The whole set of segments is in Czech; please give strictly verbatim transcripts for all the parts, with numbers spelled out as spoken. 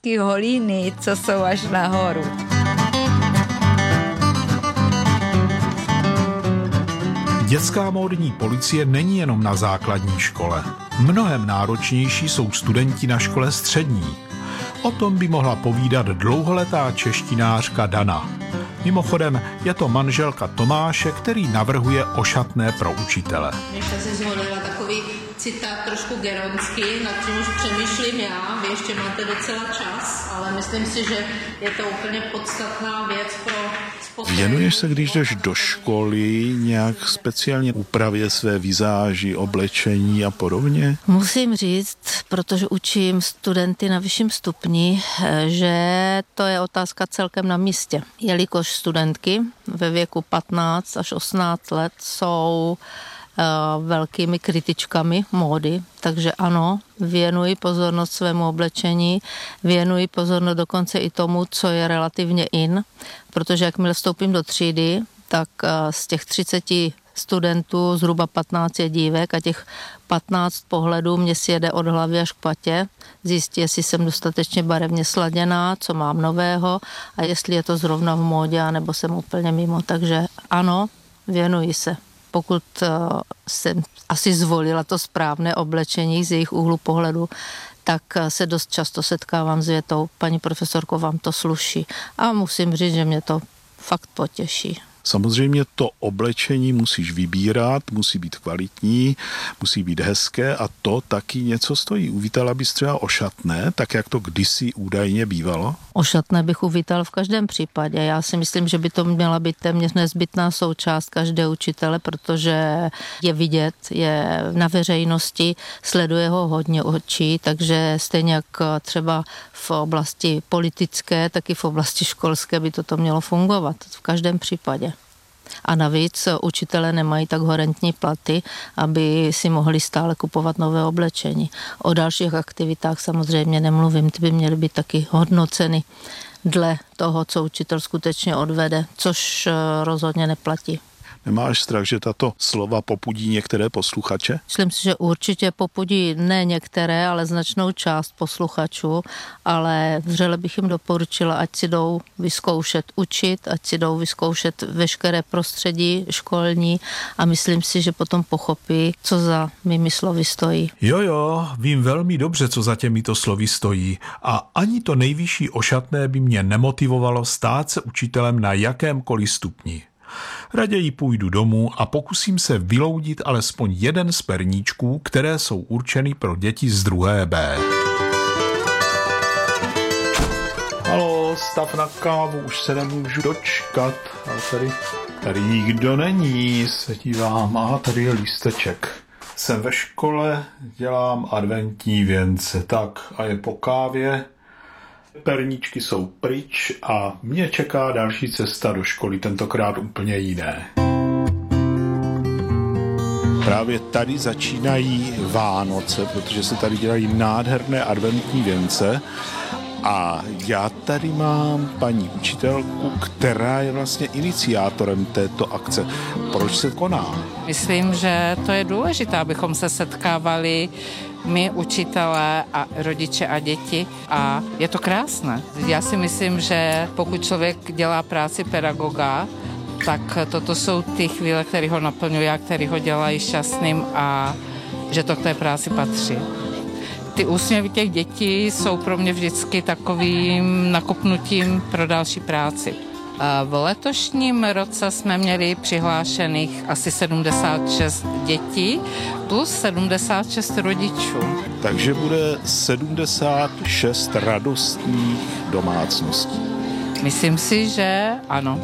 pásky holíny, co jsou až nahoru. Dětská módní policie není jenom na základní škole. Mnohem náročnější jsou studenti na škole střední. O tom by mohla povídat dlouholetá češtinářka Dana. Mimochodem je to manželka Tomáše, který navrhuje ošatné pro učitele. Ještě si zvolila takový citát trošku geronský, nad čím už přemýšlím já. Vy ještě máte docela čas, ale myslím si, že je to úplně podstatná věc pro spotřebu. Věnuješ se, když jdeš do školy, nějak speciálně úpravě své vizáži, oblečení a podobně? Musím říct, protože učím studenty na vyšším stupni, že to je otázka celkem na místě. Jelikož studentky ve věku patnáct až osmnáct let jsou uh, velkými kritičkami módy, takže ano, věnuji pozornost svému oblečení, věnuji pozornost dokonce i tomu, co je relativně in, protože jakmile vstoupím do třídy, tak uh, z těch třiceti studentů zhruba patnáct je dívek a těch patnáct pohledů mě sjede od hlavy až k patě, zjistí, jestli jsem dostatečně barevně sladěná, co mám nového a jestli je to zrovna v módě, anebo jsem úplně mimo. Takže ano, věnuji se. Pokud uh, jsem asi zvolila to správné oblečení z jejich úhlu pohledu, tak se dost často setkávám s větou, paní profesorko, vám to sluší. A musím říct, že mě to fakt potěší. Samozřejmě to oblečení musíš vybírat, musí být kvalitní, musí být hezké a to taky něco stojí. Uvítala bys třeba ošatné, tak jak to kdysi údajně bývalo? Ošatné bych uvítal v každém případě. Já si myslím, že by to měla být téměř nezbytná součást každého učitele, protože je vidět, je na veřejnosti, sleduje ho hodně očí, takže stejně jak třeba v oblasti politické, tak i v oblasti školské by toto mělo fungovat v každém případě. A navíc učitelé nemají tak horentní platy, aby si mohli stále kupovat nové oblečení. O dalších aktivitách samozřejmě nemluvím, ty by měly být taky hodnoceny dle toho, co učitel skutečně odvede, což rozhodně neplatí. Nemáš strach, že tato slova popudí některé posluchače? Myslím si, že určitě popudí ne některé, ale značnou část posluchačů, ale vřele bych jim doporučila, ať si jdou vyzkoušet učit, ať si jdou vyzkoušet veškeré prostředí školní a myslím si, že potom pochopí, co za mými slovy stojí. Jo, jo, vím velmi dobře, co za těmito slovy stojí a ani to nejvyšší ošatné by mě nemotivovalo stát se učitelem na jakémkoliv stupni. Raději půjdu domů a pokusím se vyloudit alespoň jeden z perníčků, které jsou určeny pro děti z druhé B. Haló, stav na kávu, už se nemůžu dočkat. Ale tady, tady nikdo není, se dívám, aha, tady je lísteček. Jsem ve škole, dělám adventní věnce, tak a je po kávě. Perníčky jsou pryč a mě čeká další cesta do školy, tentokrát úplně jiné. Právě tady začínají Vánoce, protože se tady dělají nádherné adventní věnce a já tady mám paní učitelku, která je vlastně iniciátorem této akce. Proč se koná? Myslím, že to je důležité, abychom se setkávali my, učitelé a rodiče a děti a je to krásné. Já si myslím, že pokud člověk dělá práci pedagoga, tak toto jsou ty chvíle, které ho naplňují a které ho dělají šťastným a že to k té práci patří. Ty úsměvy těch dětí jsou pro mě vždycky takovým nakopnutím pro další práci. V letošním roce jsme měli přihlášených asi sedmdesát šest dětí plus sedmdesát šest rodičů. Takže bude sedmdesát šest radostných domácností. Myslím si, že ano.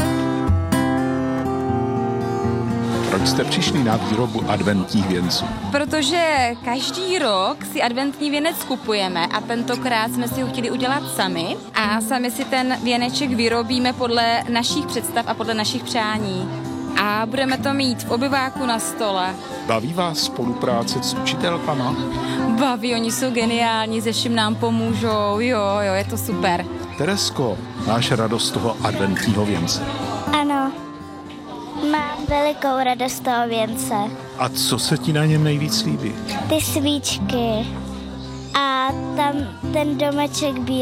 Proč jste přišli na výrobu adventních věnců? Protože každý rok si adventní věnec kupujeme a tentokrát jsme si ho chtěli udělat sami a sami si ten věneček vyrobíme podle našich představ a podle našich přání. A budeme to mít v obyváku na stole. Baví vás spolupráce s učitelkama? Baví, oni jsou geniální, ze vším nám pomůžou, jo, jo, je to super. Teresko, máš radost z toho adventního věnce? Ano. Mám velikou radost z toho věnce. A co se ti na něm nejvíc líbí? Ty svíčky a tam ten domeček bílý.